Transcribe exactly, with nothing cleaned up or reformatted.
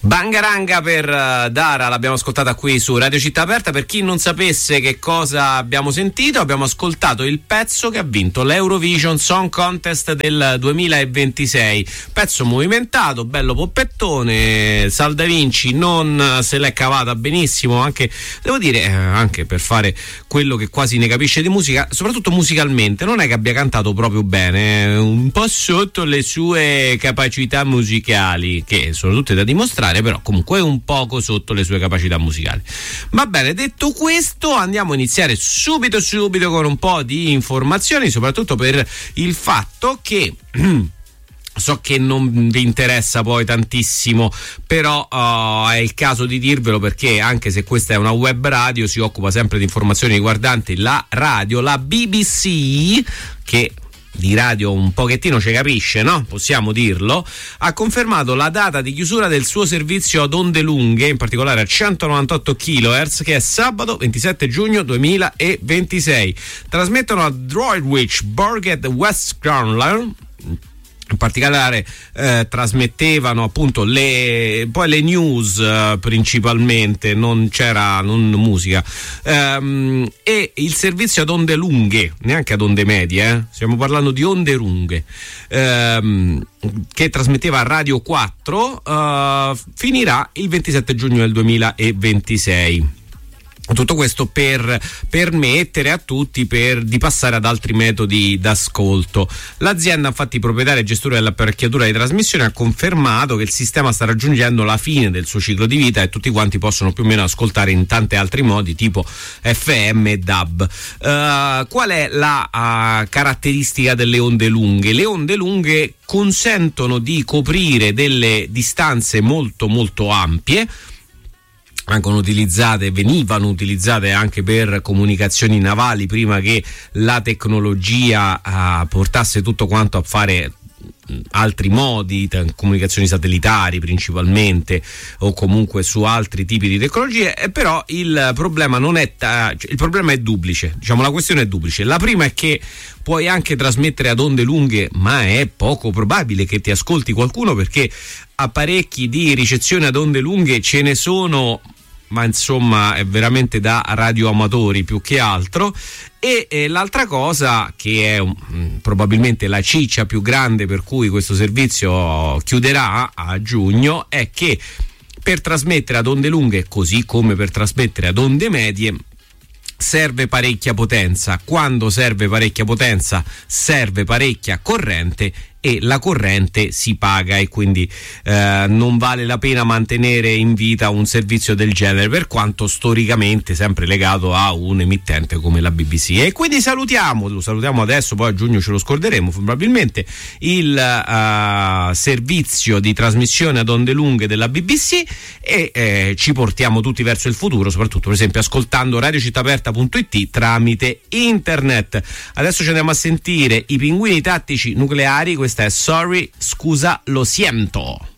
Bangaranga per uh, Dara, l'abbiamo ascoltata qui su Radio Città Aperta. Per chi non sapesse che cosa abbiamo sentito, abbiamo ascoltato il pezzo che ha vinto l'Eurovision Song Contest del duemilaventisei, pezzo movimentato, bello poppettone. Sal Da Vinci non se l'è cavata benissimo, anche devo dire eh, anche per fare quello che quasi ne capisce di musica, soprattutto musicalmente non è che abbia cantato proprio bene, eh, un po' sotto le sue capacità musicali, che sono tutte da dimostrare, però comunque un poco sotto le sue capacità musicali. Va bene, detto questo, andiamo a iniziare subito subito con un po' di informazioni, soprattutto per il fatto che so che non vi interessa poi tantissimo, però uh, è il caso di dirvelo, perché anche se questa è una web radio, si occupa sempre di informazioni riguardanti la radio. La B B C, che di radio un pochettino ci capisce, no? Possiamo dirlo, ha confermato la data di chiusura del suo servizio ad onde lunghe, in particolare a centonovantotto chilohertz, che è sabato ventisette giugno duemilaventisei. Trasmettono a Droitwich, Burgett, West Cornwall. In particolare eh, trasmettevano appunto le poi le news eh, principalmente, non c'era non musica, ehm, e il servizio ad onde lunghe, neanche ad onde medie, eh? Stiamo parlando di onde lunghe, ehm, che trasmetteva a Radio quattro, eh, finirà il ventisette giugno del duemilaventisei. Tutto questo per permettere a tutti per, di passare ad altri metodi d'ascolto. L'azienda, infatti, proprietaria e gestore dell'apparecchiatura di trasmissione, ha confermato che il sistema sta raggiungendo la fine del suo ciclo di vita e tutti quanti possono più o meno ascoltare in tanti altri modi, tipo F M e D A B. Uh, qual è la uh, caratteristica delle onde lunghe? Le onde lunghe consentono di coprire delle distanze molto molto ampie, vengono utilizzate, venivano utilizzate anche per comunicazioni navali prima che la tecnologia uh, portasse tutto quanto a fare altri modi, comunicazioni satellitari principalmente, o comunque su altri tipi di tecnologie. E però il problema non è ta- il problema è duplice, diciamo, la questione è duplice. La prima è che puoi anche trasmettere ad onde lunghe, ma è poco probabile che ti ascolti qualcuno, perché apparecchi di ricezione ad onde lunghe ce ne sono, ma insomma è veramente da radioamatori più che altro. E eh, l'altra cosa, che è um, probabilmente la ciccia più grande per cui questo servizio chiuderà a giugno, è che per trasmettere ad onde lunghe, così come per trasmettere ad onde medie, serve parecchia potenza. Quando serve parecchia potenza serve parecchia corrente, e la corrente si paga, e quindi eh, non vale la pena mantenere in vita un servizio del genere, per quanto storicamente sempre legato a un emittente come la B B C. E quindi salutiamo, lo salutiamo adesso, poi a giugno ce lo scorderemo probabilmente, il uh, servizio di trasmissione ad onde lunghe della B B C, e eh, ci portiamo tutti verso il futuro, soprattutto per esempio ascoltando radio città aperta punto it tramite internet. Adesso ci andiamo a sentire i Pinguini Tattici Nucleari. Questa è Sorry, scusa, lo siento.